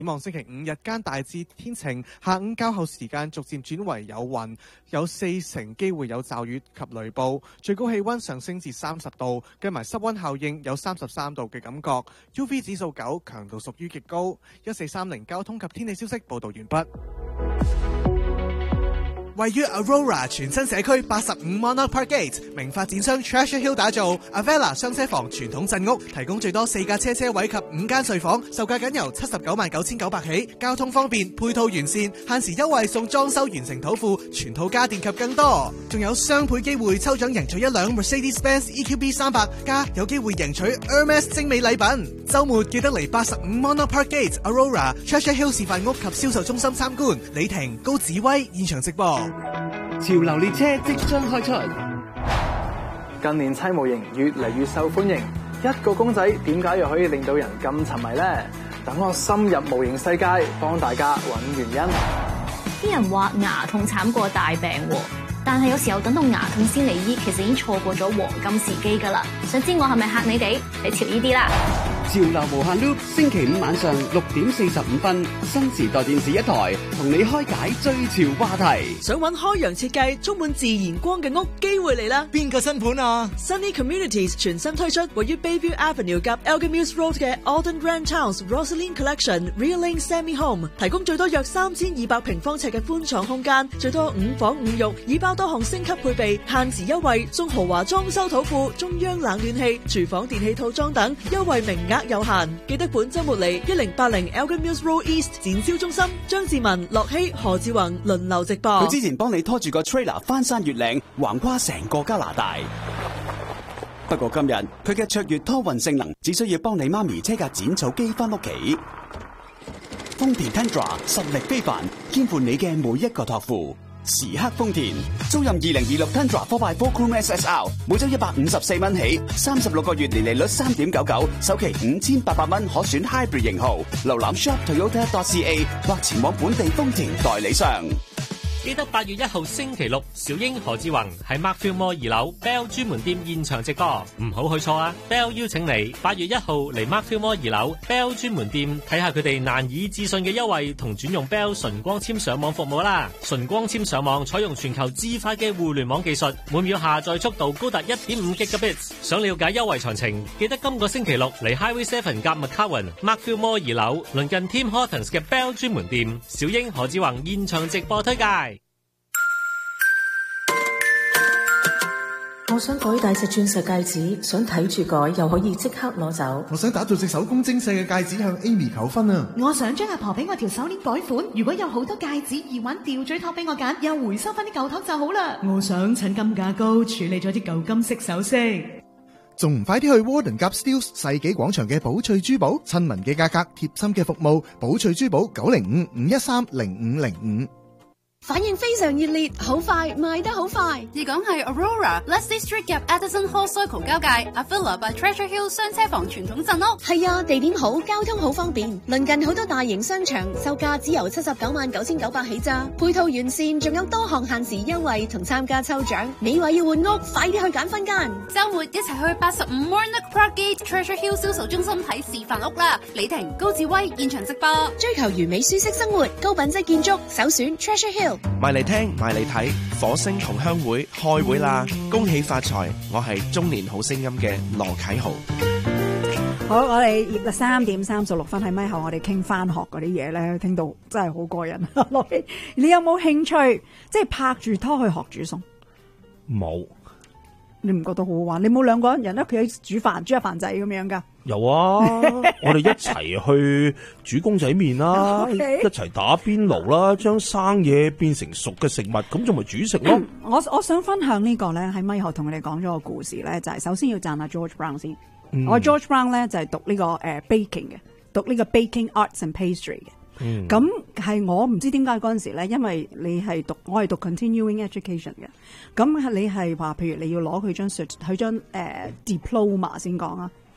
展望星期五日間大致天晴，下午較後時間逐漸轉為有雲，有40%機會有驟雨及雷暴，最高氣溫上升至30度，計埋濕溫效應有33度嘅感覺。UV 指數9，強度屬於極高。1430交通及天氣消息報道完畢。位於 Aurora 全新社區85 Monarch Park Gate， 名發展商 Treasure Hill 打造 Avella 雙車房傳統鎮屋，提供最多4架車位及5間睡房，售價僅由799900起，交通方便，配套完善，限時優惠送裝修完成土庫、全套家電及更多，仲有雙倍機會抽獎贏取一輛 Mercedes-Benz EQB 300，加有機會贏取 Hermes 精美禮品。週末記得嚟85 Monarch Park Gate Aurora Treasure Hill 示範屋及銷售中心參觀。李婷、高子威現場直播。 潮流列車即將開出，近年砌模型越嚟越受歡迎，一個公仔點解又可以令到人咁沉迷呢？等我深入模型世界，幫大家揾原因。 啲人話牙痛慘過大病喎，但係有時候等到牙痛先嚟醫，其實已經錯過咗黃金時機㗎啦。想知我係咪嚇你哋？你調呢啲啦。 潮流無限 loop， 星期五晚上6點45分，新時代電視一台，同你開解最潮話題。 想揾開揚設計、充滿自然光嘅屋，機會嚟啦！ 邊個新盤啊 ？Sunny Communities 全新推出位於 Bayview Avenue 及 Elgin Mills Road 嘅 Alden Grand Towns Rosaline Collection Realing Semi Home， 提供最多約3200平方尺嘅寬敞空間，最多5房5浴，已包多項升級配備，限時優惠，送豪華裝修土庫、中央冷暖氣、廚房電器套裝等，優惠名額有限，記得本周末嚟1080 Elgin Mills Road East 展銷中心。張志文、樂希、何志宏輪流直播。 佢之前幫你拖住個 trailer 翻山越嶺，橫跨成個加拿大。不過今日佢嘅卓越拖運性能，只需要幫你媽咪車架剪草機翻屋企。豐田 Tundra 實力非凡，肩負你嘅每一個託付。時刻豐田租賃2026 Tundra 4x4 Crew SSR， 每周154蚊起，36個月年利率3.99%，首期5800蚊可選 Hybrid 型號。瀏覽 shoptoyota.ca 或前往本地豐田代理商。 記得8月1號星期六，小英何志宏喺 Markfield Mall 2樓 Bell 專門店現場直播，唔好去錯啊 ！Bell 邀請你8月1號嚟 Markfield Mall 2樓 Bell 專門店睇下佢哋難以置信嘅優惠同轉用 Bell 純光纖上網服務啦！純光纖上網採用全球至快嘅互聯網技術，每秒下載速度高達 1.5 Gigabits。想了解優惠詳情，記得今個星期六嚟 Highway 7夾 McCowan Markfield Mall 2樓鄰近 Tim Hortons 嘅 Bell 專門店，小英何志宏現場直播推介。 我想改大隻鑽石戒指，想睇住改又可以即刻攞走。 我想打造隻手工精細嘅戒指向 Amy 求婚啊！ 我想將阿婆俾我條手鏈改款，如果有好多戒指、耳環、吊墜托俾我揀，又回收翻啲舊托就好啦。 我想趁金價高處理咗啲舊金色首飾， 仲唔快啲去 Warden Gap Steeles 世紀廣場嘅寶翠珠寶，親民嘅價格，貼心嘅服務，寶翠珠寶905-513-0505。 反應非常熱烈，好快賣得好快。 而講係 Aurora Leslie Street 夾 Addison Hall Circle 交界 Avella by Treasure Hill 雙車房傳統鎮屋。 係啊，地點好，交通好方便，鄰近好多大型商場，售價只由799900起咋。配套完善，仲有多項限時優惠同參加抽獎。你話要換屋，快啲去揀分間。 週末一齊去85 Monarch Park Gate Treasure Hill 銷售中心睇示範屋啦！李婷、高志威現場直播。 追求完美舒適生活，高品質建築，首選 Treasure Hill。 買嚟聽，買嚟睇，火星同鄉會開會啦！恭喜發財，我係中年好聲音嘅羅啟豪。 好，我哋3點36分喺咪後，我哋傾翻學嗰啲嘢咧，聽到真係好過癮。羅啟，你有冇興趣即係拍住拖去學煮餸？ 冇。 你唔覺得好好玩？你冇兩個人喺屋企煮飯，煮下飯仔咁樣噶？ 有啊，我哋一齊去煮公仔麵啦，一齊打邊爐啦，將生嘢變成熟嘅食物，咁就咪煮食咯。 我想分享呢個咧，喺咪後同佢哋講咗個故事咧，就係首先要讚下 George Brown 先。我 George Brown 咧就係讀呢個baking 嘅，讀呢個 baking arts and pastry 嘅。咁係我唔知點解嗰陣時咧，因為你係我係讀 continuing education 嘅，咁你係話譬如你要攞佢張diploma 先講啊，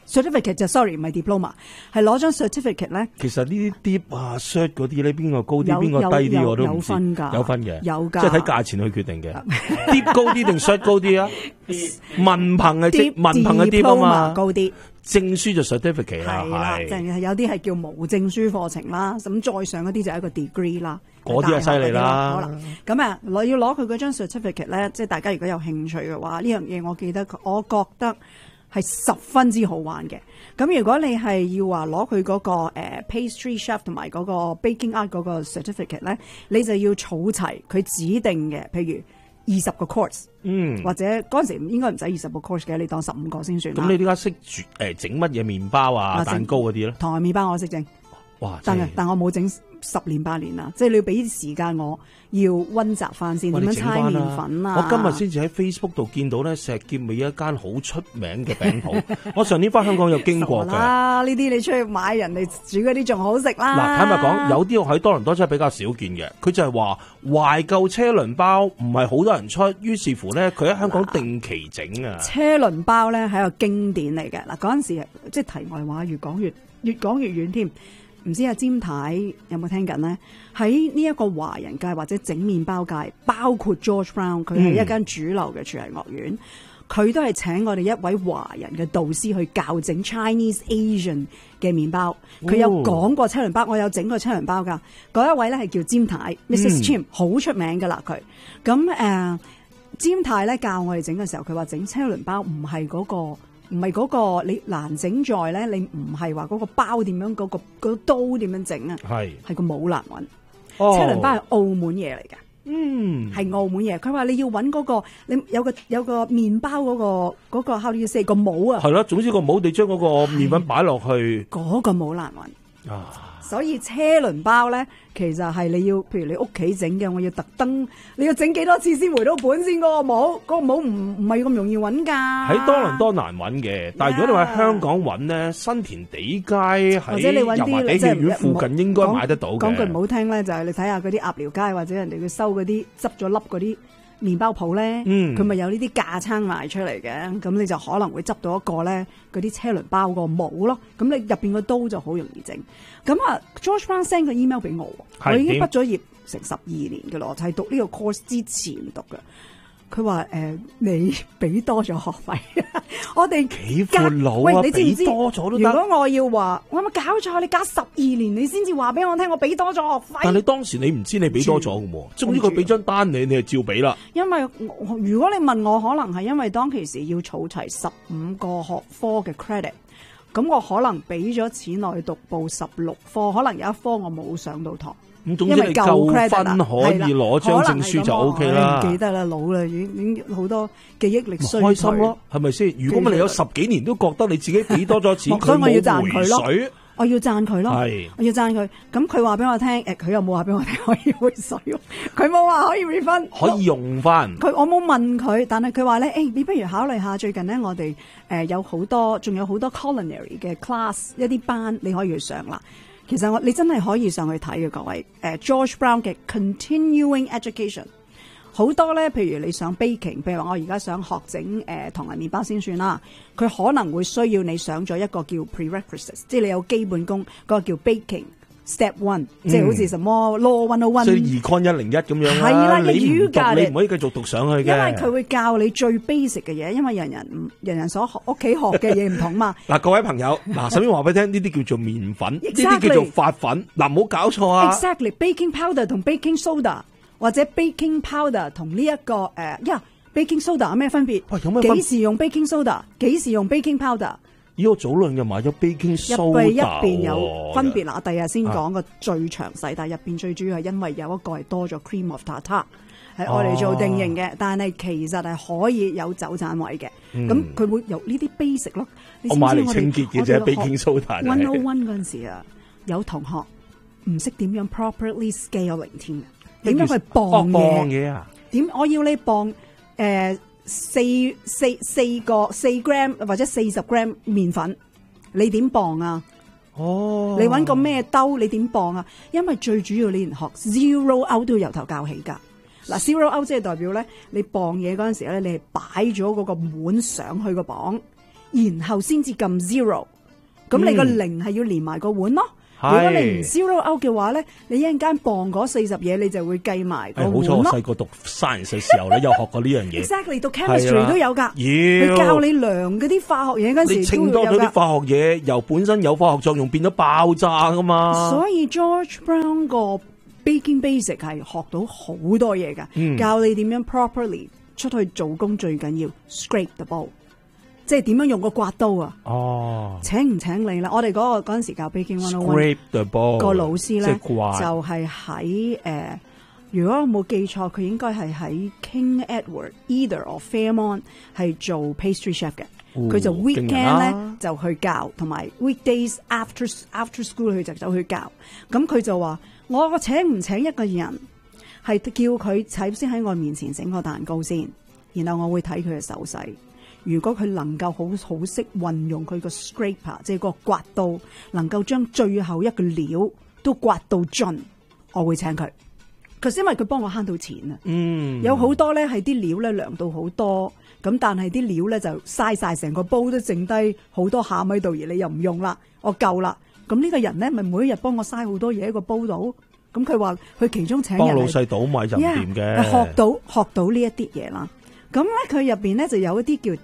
certificate 就 sorry 唔係 diploma， 係攞張 certificate 咧。 其實呢啲 dip 啊 cert 嗰啲咧，邊個高啲邊個低啲我都唔知。有分㗎，有分嘅，有㗎，即係睇價錢去決定嘅。dip 高啲定 cert 高啲啊？文憑係文憑嘅 dip 啊嘛， 高啲。 證書就 certificate 啦， 係就係有啲係叫無證書課程啦，咁再上嗰啲就係一個 degree 啦。 嗰啲係犀利啦。好啦， 咁啊，我要攞佢嗰張 certificate 咧，即係大家如果有興趣嘅話，呢樣嘢我覺得係十分之好玩嘅。咁如果你係要話攞佢嗰個pastry chef 同埋嗰個 baking art 嗰個 certificate 咧，你就要儲齊佢指定嘅，譬如20個 course， 或者嗰陣時應該唔使20個 course 嘅，你當15個先算啦。 咁你點解識整乜嘢麵包啊、蛋糕嗰啲咧？ 糖麵包我識整，哇！但我冇整10年8年啦，即係你要俾啲時間我要温習翻先，點樣猜麵粉啊？ 我今日先至喺 Facebook 度見到咧，石硤尾一間好出名嘅餅鋪，我上年翻香港有經過嘅。 啦，呢啲你出去買人哋煮嗰啲仲好食啦。 嗱，坦白講，有啲我喺多倫多真係比較少見嘅，佢就係話懷舊車輪包唔係好多人出，於是乎咧佢喺香港定期整啊。 車輪包咧係一個經典嚟嘅。嗱，嗰陣時即係題外話，越講越遠添。唔知阿詹太有冇聽緊呢？喺呢一個華人界或者整麵包界，包括 George Brown， 佢係一間主流嘅廚藝學院，佢都係請我哋一位華人嘅導師去教整 Chinese Asian 嘅麵包。佢有講過車輪包，我有整過車輪包㗎。嗰一位咧係叫詹太 Mrs. Chim， 好出名㗎啦佢。咁詹太咧教我哋整嘅時候，佢話整車輪包唔係嗰個你難整在咧，你唔係話嗰個包點樣，嗰個刀點樣整啊？係個帽難揾。車輪包係澳門嘢嚟嘅，係澳門嘢。佢話你要揾嗰個，你有個麵包嗰個 how do you say 個帽啊？ 係咯，總之個帽你將嗰個麵粉擺落去， 嗰個帽難揾啊。所以車輪包咧，其實係你要，譬如你屋企整嘅，我要特登，你要整幾多次先回到本先嗰個帽，嗰個帽唔係咁容易揾㗎。喺多倫多難揾嘅，但係如果你話香港揾咧，新田地街喺油麻地戲院附近應該買得到嘅。 講句唔好聽咧，就係你睇下嗰啲鴨寮街或者人哋佢收嗰啲執咗粒嗰啲麵包鋪咧，佢咪有呢啲架撐賣出嚟嘅，咁你就可能會執到一個咧嗰啲車輪包個帽咯，咁你入邊個刀就好容易整。咁啊 George Brown send 個 email 俾我，我已經畢咗業成12年嘅咯，就係讀呢個 course 之前讀嘅。佢話你俾多咗學費，我哋幾闊佬啊！ 喂，你知唔知？ 多咗都得。 如果我要話，我有冇搞錯？你加12年，你先至話俾我聽，我俾多咗學費。 但係你當時你唔知你俾多咗嘅喎，總之佢俾張單你係照俾啦。 因為如果你問我，可能係因為當其時要儲齊15個學科嘅 credit， 咁我可能俾咗錢落去讀報16科，可能有一科我冇上到堂。 咁總之你夠分可以攞張證書就 OK 啦。 唔記得啦，老啦，已經好多記憶力衰退。 開心咯，係咪先？如果你有10幾年都覺得你自己俾多咗錢， 所以我要讚佢咯。 我要讚佢咯，我要讚佢。咁佢話俾我聽，佢又冇話俾我聽可以回水，佢冇話可以 refund， 可以用翻。 我冇問佢，但係佢話咧，你不如考慮下最近咧，我哋有好多，仲有好多 culinary 嘅 class 一啲班你可以去上啦。其實你真係可以上去睇嘅，各位。George Brown 嘅 continuing education 好多咧，譬如你想 baking， 譬如話我而家想學整糖泥麵包先算啦，佢可能會需要你上咗一個叫 prerequisites， 即係你有基本功，嗰個叫 baking step 1，即係好似什麼 law 101， 即係 Econ 101咁樣啦。 係啦， 你唔讀你唔可以繼續讀上去嘅。 因為佢會教你最 basic 嘅嘢，因為人人所學屋企學嘅嘢唔同嘛。 嗱，各位朋友，首先話俾你聽，呢啲叫做麵粉，呢啲叫做發粉。嗱，唔好搞錯啊。 Exactly， baking powder 同 baking soda， 或者 baking powder 同呢一個baking soda 有咩分別？ 有咩分別？ 幾時用 baking soda？ 幾時用 baking powder？ 我早兩日買咗 baking soda， 入邊有分別啦。我第日先講個最詳細，但係入邊最主要係因為有一個係多咗 cream of tartar， 係愛嚟做定型嘅，但係其實係可以有走盞位嘅。咁佢會由呢啲 basic 咯。 我買嚟清潔嘅啫，baking soda。 101嗰陣時啊，有同學唔識點樣 properly scaling 添，點樣去磅嘢啊？ 點我要你磅4 gram 或者40 gram 麵粉，你點磅啊？你搵個咩兜？你點磅啊？因為最主要你連學 zero out 都要由頭教起噶。嗱，zero out 即係代表咧，你磅嘢嗰陣時咧，你係擺咗嗰個碗上去個磅， 然後先至撳 zero。咁你個零係要連埋個碗咯。如果你唔 zero out 嘅話咧，你一陣間磅嗰40嘢，你就會計埋個碗咯。 好彩我細個讀 science 嘅時候咧，有學過呢樣嘢。 Exactly， 讀 chemistry 都有㗎。佢教你量嗰啲化學嘢嗰陣時， 你稱多咗啲化學嘢，由本身有化學作用變咗爆炸㗎嘛。 所以 George Brown 個 Baking Basic 係學到好多嘢㗎，教你點樣 properly 出去做工，最緊要 scrape the bowl。即係點樣用個刮刀啊？哦，請唔請你啦？我哋嗰陣時教 Baking 101個老師咧，就係喺如果我冇記錯，佢應該係喺 King Edward Either or Fairmont 係做 pastry chef 嘅。佢就 weekend 咧就去教，同埋 weekdays after school 佢就走去教。咁佢就話：我請唔請一個人係叫佢首先喺我面前整個蛋糕先，然後我會睇佢嘅手勢。如果佢能夠好識運用佢個 scraper， 即係個刮刀，能夠將最後一個料都刮到盡，我會請佢。因為佢幫我慳到錢啊！有好多咧係啲料咧量到好多，咁但係啲料咧就嘥晒成個煲，都剩低好多餡喺度，而你又唔用啦，我夠啦。咁呢個人咧咪每一日幫我嘥好多嘢喺個煲度。咁佢話佢其中請人幫老細倒米就唔掂嘅， 學到呢一啲嘢啦。咁咧，佢入邊咧就有一啲叫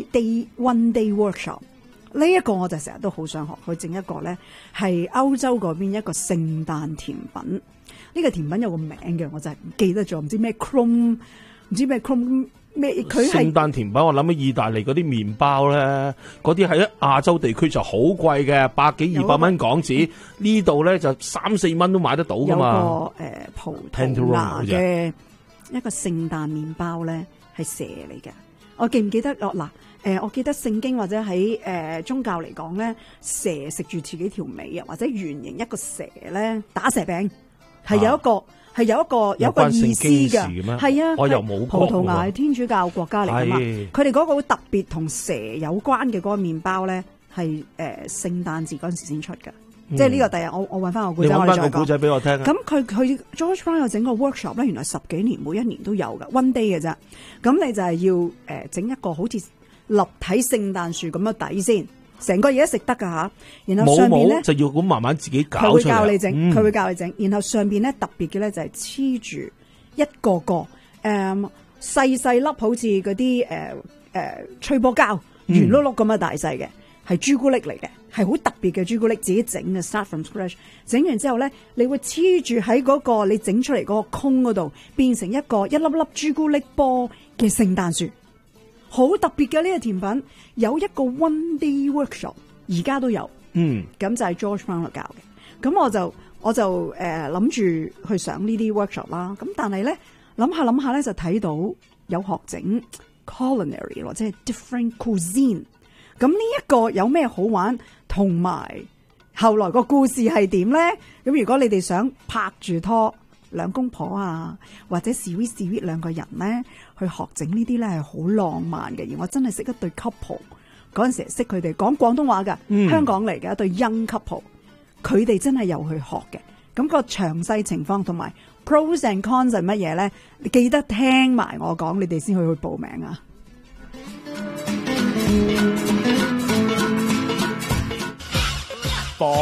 one day workshop。呢一個我就成日都好想學，佢整一個咧係歐洲嗰邊一個聖誕甜品。呢個甜品有個名嘅，我就係唔記得咗，唔知咩 crumb， 唔知咩 crumb 咩。佢係聖誕甜品，我諗起意大利嗰啲麵包咧，嗰啲喺亞洲地區就好貴嘅，100幾200蚊港紙。呢度咧就3、4蚊都買得到噶嘛。 有個葡萄牙嘅一個聖誕麵包咧。係蛇嚟嘅，我記唔記得？我記得聖經或者喺宗教嚟講咧，蛇食住自己條尾啊，或者圓形一個蛇咧打蛇餅，係有一個意思嘅。係啊， 我又冇葡萄牙係天主教國家嚟噶嘛，佢哋嗰個好特別同蛇有關嘅嗰個麵包咧，係聖誕節嗰陣時先出嘅。即係呢個第日我揾翻個故仔， 你揾翻個故仔俾我聽。 咁佢 George Brown 有整個 workshop 咧，原來10幾年每一年都有㗎 ，one day 嘅啫。咁你就係要整一個好似立體聖誕樹咁嘅底先，成個嘢都食得㗎吓。然後上邊咧就要咁慢慢自己搞出嚟。 佢會教你整，佢會教你整。然後上邊咧特別嘅咧就係黐住一個個細粒好似嗰啲吹波膠圓碌碌咁嘅大細嘅。係朱古力嚟嘅，係好特別嘅朱古力，自己整嘅 start from scratch。整完之後咧，你會黐住喺嗰個你整出嚟嗰個空嗰度，變成一粒粒朱古力波嘅聖誕樹，好特別嘅呢個甜品。有一個 one day workshop， 而家都有。咁就係 George Brown 教嘅。咁我就諗住去上呢啲 workshop 啦。咁但係咧諗下咧就睇到有學整 culinary 或者係 different cuisine。咁呢一個有咩好玩，同埋後來個故事係點咧？咁如果你哋想拍住拖兩公婆啊，或者 sweet 兩個人咧，去學整呢啲咧係好浪漫嘅。而我真係識一對 couple， 嗰陣時識佢哋講廣東話㗎，香港嚟嘅一對 young couple， 佢哋真係有去學嘅。咁個詳細情況同埋 pros and cons 係乜嘢咧？你記得聽埋我講，你哋先去報名啊！